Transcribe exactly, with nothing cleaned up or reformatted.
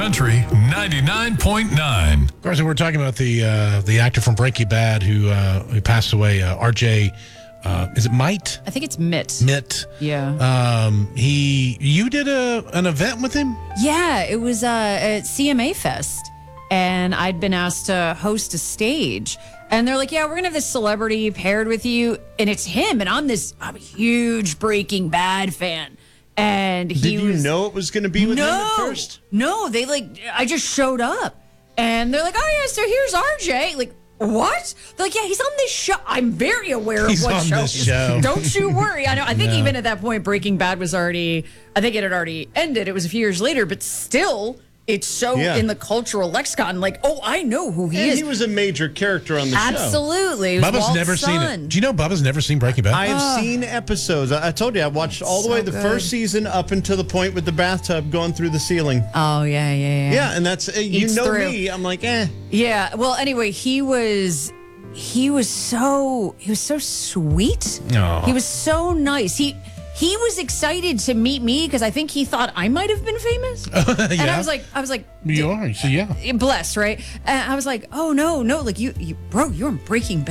Country ninety-nine point nine. Of course, we're talking about the uh, the actor from Breaking Bad who uh, who passed away, uh, R J. Uh, is it Might? I think it's Mitt. Mitt. Yeah. Um, he. You did a an event with him? Yeah, it was uh, at C M A Fest, and I'd been asked to host a stage. And they're like, yeah, we're going to have this celebrity paired with you. And it's him. And I'm this I'm a huge Breaking Bad fan. And he Did you was, know it was going to be with no, him at first? No, they like, I just showed up. And they're like, oh, yeah, so here's R J. Like, what? They're like, yeah, he's on this show. I'm very aware He's of what on show. this show. Don't you worry. I know. I think No. even at that point, Breaking Bad was already, I think it had already ended. It was a few years later, but still, it's so Yeah. in the cultural lexicon. Like, oh, I know who he And is. he was a major character on the show. Absolutely. It was Bubba's Walt's never seen son. it. Do you know Bubba's never seen Breaking Bad? I have seen episodes. I I told you, I watched all the So way the good. first season up until the point with the bathtub going through the ceiling. Oh, yeah, yeah, yeah. Yeah, and that's, uh, you Eats know through. me. I'm like, eh. Yeah. Well, anyway, he was he was so he was so sweet. Aw. He was so nice. He he was excited to meet me because I think he thought I might have been famous. And I was like, I was like, You are. So yeah. blessed, right? And I was like, oh no, no, like you, you bro, you're in Breaking Bad.